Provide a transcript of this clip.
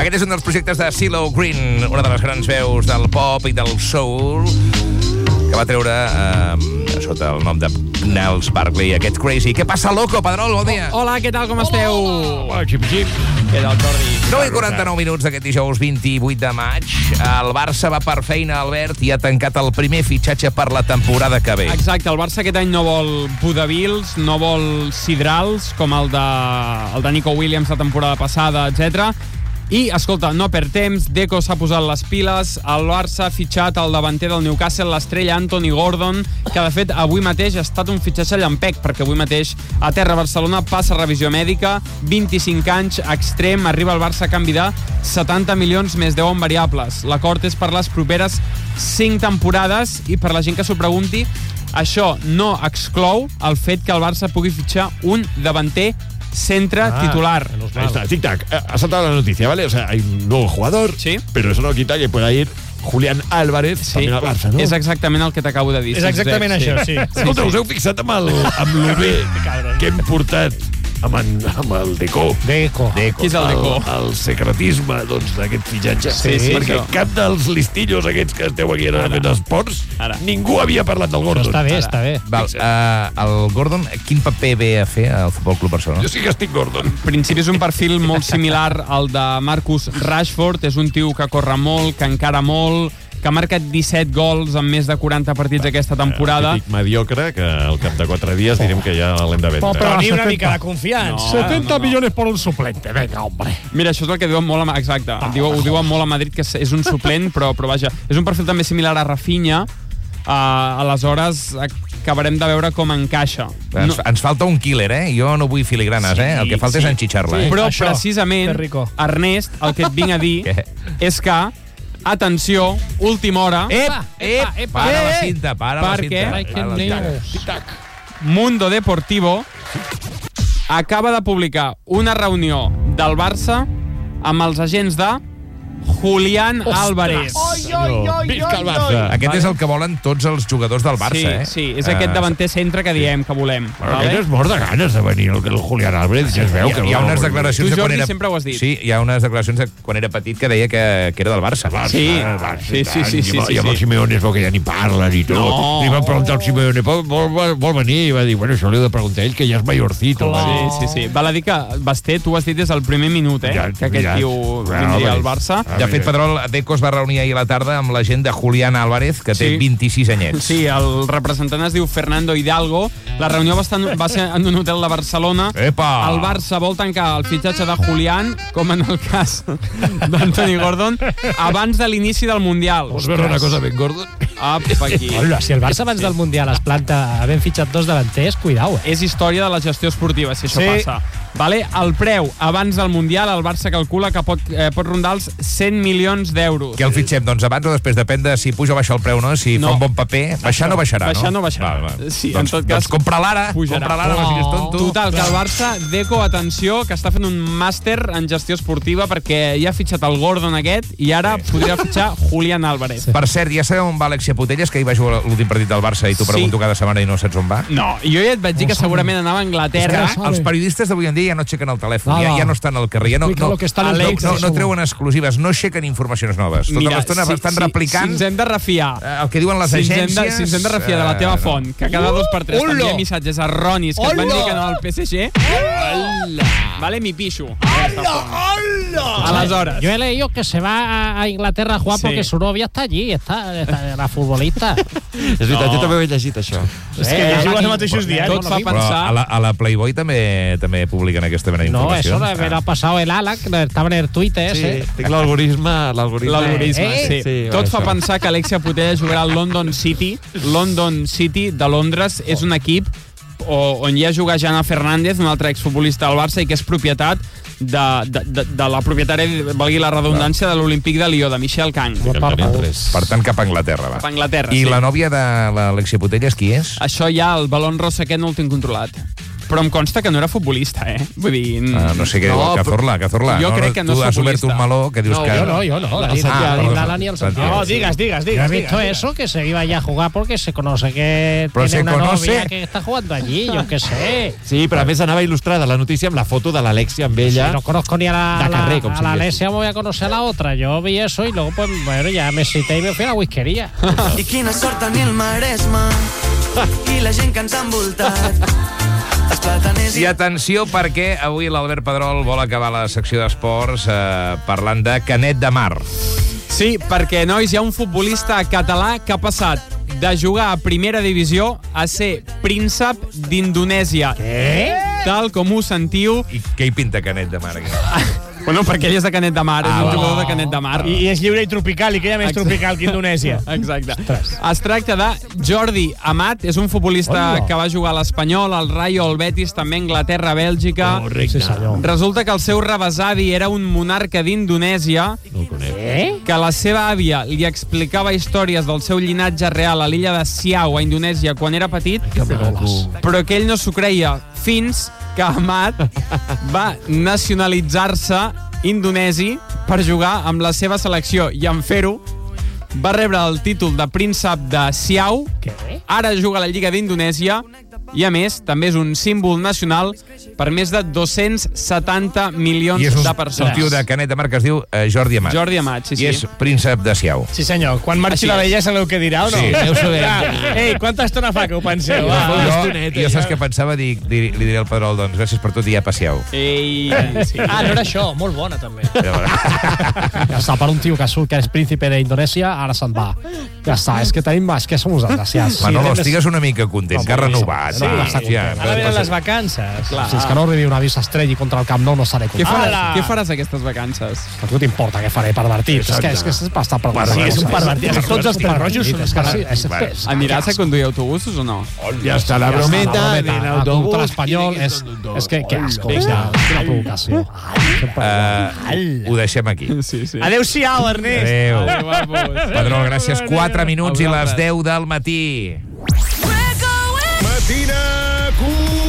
Aquest és un dels projectes de CeeLo Green, una de les grans veus del pop i del soul, que va treure sota el nom de Gnarls Barkley, aquest Crazy. Què passa, loco, Pedrol? Bon dia. Hola, què tal, com esteu? Hola, xip-xip. Què tal, Jordi? 9:49 minuts d'aquest dijous 28 de maig. El Barça va per feina, Albert, i ha tancat el primer fitxatge per la temporada que ve. Exacte, el Barça aquest any no vol vodevils, no vol sidrals, com el de Nico Williams la temporada passada, etc. I, escolta, no perd temps, Deco s'ha posat les piles, el Barça ha fitxat el davanter del Newcastle, l'estrella Anthony Gordon, que de fet avui mateix ha estat un fitxatge llampec, perquè avui mateix a terra Barcelona passa revisió mèdica, 25 anys, extrem, arriba al Barça a canvi de 70 milions més 10 en variables. L'acord és per les properes 5 temporades i per la gent que s'ho pregunti, això no exclou el fet que el Barça pugui fitxar un davanter centre titular. Ahí está, tic-tac. Ha saltado la noticia, ¿vale? O sea, hay un nuevo jugador, sí, pero eso no quita que pueda ir Julián Álvarez también al Barça, no? És exactament el que t'acabo de dir. És exactament això, sí. Escolta, us heu fixat amb l'Uber que hem portat amb el Deco? Deco. Qui és el Deco? El secretisme, doncs, d'aquest fitxatge. Sí, perquè cap dels listillos aquests que esteu aquí ara fent esports, ningú havia parlat del Gordon. Està bé, està bé. Val, el Gordon, quin paper ve a fer al Futbol Club Barcelona? Jo sí que estic Gordon. En principi és un perfil molt similar al de Marcus Rashford. És un tio que corre molt, que encara molt, que ha marcat 17 gols en més de 40 partits aquesta temporada. Típic mediocre, que al cap de 4 dies direm que ja l'hem de vendre. Però ni una mica de confiança. 70 millones por un suplente, venga, hombre. Mira, això és el que diuen molt exacte. Ho diuen molt a Madrid, que és un suplent, però vaja, és un perfil també similar a Rafinha. Aleshores acabarem de veure com encaixa. Ens falta un killer, Jo no vull filigranes, El que falta és enxitxar-la, Però precisament, Ernest, el que et vinc a dir és que, atenció, última hora... Para la cinta, para la cinta. Mundo Deportivo acaba de publicar una reunió del Barça amb els agents de Julián Álvarez. Visca el Barça. Aquest és el que volen tots els jugadors del Barça, Sí, és aquest davanter centre que diem que volem. Però aquest és mort de ganes de venir el Julián Álvarez, ja es veu que... Hi ha unes declaracions Tu, de quan Jordi, era... sempre ho has dit. Sí, hi ha unes declaracions de quan era petit que deia que era del Barça. Sí. I amb el Simeone es veu que ja ni parlen i tot. Li van preguntar al Simeone, vol venir? I va dir, bueno, això li he de preguntar a ell, que ja és mayorcito. Sí. Val a dir que, Basté, tu ho has dit des del primer minut, que aquest tio vindria al Barça. De fet, Pedrol, Deco es va reunir ahir a la tarda amb la gent de Julián Álvarez, que té 26 anyets. Sí, el representant es diu Fernando Hidalgo. La reunió va ser en un hotel de Barcelona. Epa! El Barça vol tancar el fitxatge de Julián, com en el cas d'Anthony Gordon, abans de l'inici del Mundial. Vols veure una cosa ben Gordon? Apa, aquí. Hola, si el Barça abans del Mundial es planta havent fitxat 2 davanters, cuidao, És història de la gestió esportiva, si això passa. Vale? El preu abans del Mundial, el Barça calcula que pot rondar els 100 milions d'euros. Que el fitxem, doncs, abans o després, depèn de si puja o baixa el preu, no? Si fa un bon paper, baixar no baixarà, no? Baixar no baixarà. Va. Sí, en tot cas, doncs compra-la ara, pujarà. si és tonto. Total, que el Barça, Deco, atenció, que està fent un màster en gestió esportiva perquè ja ha fitxat el Gordon aquest i ara podria fitxar Julián Álvarez. Per cert, ja sabeu on va Alexia Putellas, que ahir va jugar l'últim partit del Barça i t'ho pregunto cada setmana i no saps on va? No, jo ja et vaig dir que segurament anava a Anglaterra. Els periodistes d'avui en dia ja no aixequen el telèfon, ja no estan al carrer, no treuen exclusives, no aixequen informacions noves. Tota l'estona estan replicant si ens hem de refiar el que diuen les agències. Si ens hem de refiar de la teva font, que cada 2 per 3 t'envia missatges erronis que et van dir que no al PSG, vale, mi pixo. Aleshores. Yo he leído que se va a Inglaterra a jugar porque su novia está allí, está la futbolista. És veritat, jo també ho he llegit, això. És que llegiu els mateixos diaris. Tot fa pensar... A la Playboy també publiquen aquesta mena d'informacions. No, eso me lo ha pasado el Alan, que estava en el Twitter ese. Sí, tinc l'algoritme. Sí. Tot fa pensar que Alexia Putellas jugarà al London City. London City de Londres és un equip on hi ha jugat Jana Fernández, un altre exfutbolista del Barça, i que és propietat de la propietària, valgui la redundància, de l'Olímpic de Lió, de Michelle Kang. Per tant, cap a Anglaterra, va. Cap a Anglaterra, I la nòvia de l'Alexia Putellas, qui és? Això ja, el balón rosa aquest no el tinc controlat. Però em consta que no era futbolista, Vull dir... No sé què diu el Cazorla. Jo crec que no és futbolista. Tu has obert un meló que dius que... Yo no. Ni el Santiago. No, digas. Yo he visto eso, que se iba ya a jugar porque se conoce que tiene una novia que está jugando allí, yo qué sé. Sí, però a més anava il·lustrada la notícia amb la foto de l'Alexia amb ella. Sí, no conozco ni a la Alexia, me voy a conocer a la otra. Yo vi eso y luego, pues, bueno, ya me cité y me fui a la whiskería. I quina sort tenir el Maresme i la gent que ens ha envoltat. I atenció, perquè avui l'Albert Pedrol vol acabar la secció d'esports parlant de Canet de Mar. Sí, perquè, nois, hi ha un futbolista català que ha passat de jugar a primera divisió a ser príncep d'Indonèsia. Què? Tal com ho sentiu. I què hi pinta Canet de Mar aquí? Bueno, perquè ell és de Canet de Mar, és un jugador de Canet de Mar. I és lliure i tropical, i que hi ha més tropical que Indonèsia. Exacte. Es tracta de Jordi Amat, és un futbolista que va jugar a l'Espanyol, al Rayo, al Betis, també a Anglaterra, a Bèlgica. Sí, senyor. Resulta que el seu rebesavi era un monarca d'Indonèsia, que la seva àvia li explicava històries del seu llinatge real a l'illa de Siau, a Indonèsia, quan era petit, però que ell no s'ho creia, fins que Amat va nacionalitzar-se indonesi per jugar amb la seva selecció, i en fer-ho va rebre el títol de príncep de Siau. Ara juga a la Lliga d'Indonèsia i, a més, també és un símbol nacional per més de 270 milions de persones. I és un tio de Canet de Mar que es diu Jordi Amat. Jordi Amat, sí. I és príncep de Siau. Sí, senyor. Quan marxi la vella sabeu què dirà o no? Sí. Ei, quanta estona fa que ho penseu? Jo saps què pensava? Li diré al Pedrol, doncs, gràcies per tot i ja passeu. Ei, sí. Ah, no era això, molt bona també. Ja està, per un tio que surt que és príncipe d'Indonèsia, ara se'n va. Ja està, és que tenim és que som uns desgraciats. Manolo, estigues una mica content, que ha renovat. Sí, ara venen les vacances. Si és que no arribi un avís estrelli contra el Camp Nou, no seré content. Què faràs aquestes vacances? A tu t'importa què faré, pervertit? És que és bastant pervertit. Sí, és un pervertit. Tots els pelrojos són... Aniràs a conduir autobusos o no? Ja està la brometa, en autobús. Contra l'Espanyol, és que asco. Quina provocació. Ho deixem aquí. Adéu-siau, Ernest. Adéu. Pedrol, gràcies. 4 minuts i les 10 del matí. Matina